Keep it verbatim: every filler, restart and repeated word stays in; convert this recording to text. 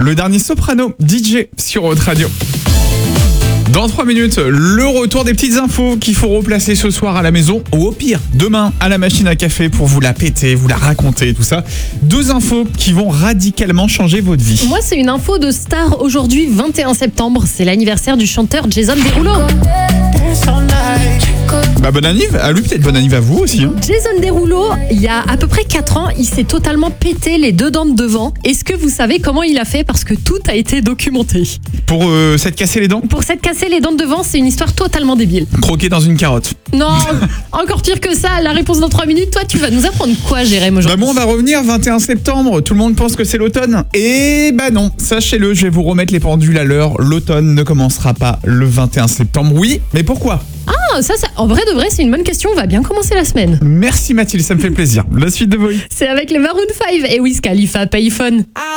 Le dernier Soprano, D J sur Haute Radio. Dans trois minutes, le retour des petites infos qu'il faut replacer ce soir à la maison ou au pire, demain à la machine à café pour vous la péter, vous la raconter, tout ça. Deux infos qui vont radicalement changer votre vie. Moi, c'est une info de star aujourd'hui, vingt et un septembre. C'est l'anniversaire du chanteur Jason Derulo. Bah bonne anniv, à lui peut-être bonne anniv à vous aussi. Hein. Jason Derulo, il y a à peu près quatre ans, il s'est totalement pété les deux dents de devant. Est-ce que vous savez comment il a fait? Parce que tout a été documenté. Pour euh, s'être cassé les dents? Pour s'être cassé les dents de devant, c'est une histoire totalement débile. Croquer dans une carotte. Non, encore pire que ça. La réponse dans trois minutes. Toi, tu vas nous apprendre quoi, Jérém, aujourd'hui? Bah bon, on va revenir vingt et un septembre. Tout le monde pense que c'est l'automne. Et bah non, sachez-le, je vais vous remettre les pendules à l'heure. L'automne ne commencera pas le vingt et un septembre. Oui, mais pourquoi? Ah, ça, ça, en vrai de vrai, c'est une bonne question. On va bien commencer la semaine. Merci Mathilde, ça me fait plaisir. La suite de Voice. C'est avec les Maroon five et Wiz Khalifa, Payphone.